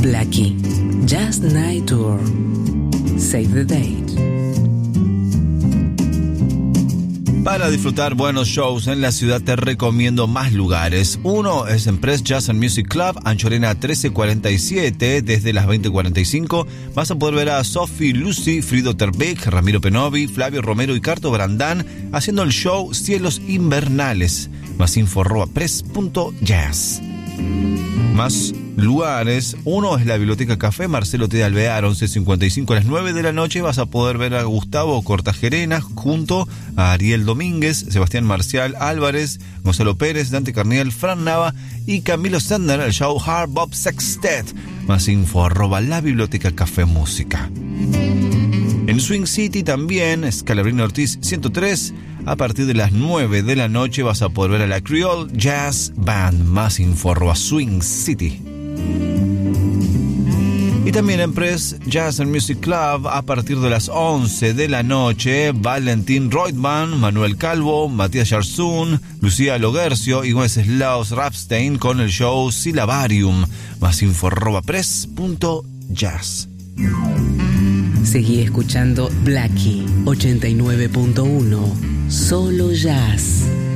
Blackie, Jazz Night Tour. Save the date. Para disfrutar buenos shows en la ciudad te recomiendo más lugares. Uno es en Press Jazz and Music Club, Anchorena 1347, desde las 20:45. Vas a poder ver a Sophie Lucy, Frido Terbeck, Ramiro Penovi, Flavio Romero y Carto Brandán haciendo el show Cielos Invernales. Más info @press.jazz. Más lugares. Uno es la Biblioteca Café Marcelo T. de Alvear, 11:55 a las 9 de la noche. Vas a poder ver a Gustavo Cortagerena junto a Ariel Domínguez, Sebastián Marcial Álvarez, Gonzalo Pérez, Dante Carniel, Fran Nava y Camilo Sender, el show Hard Bop Sextet. Más info @la Biblioteca Café Música. En Swing City también, Scalabrini Ortiz 103, a partir de las 9 de la noche vas a poder ver a la Creole Jazz Band. Más info @Swing City. Y también en Press Jazz and Music Club, a partir de las 11 de la noche, Valentín Reutemann, Manuel Calvo, Matías Yarzún, Lucía Logercio y Wenceslaus Rapstein con el show Silabarium. Más info @press.jazz. Seguí escuchando Blackie 89.1, solo jazz.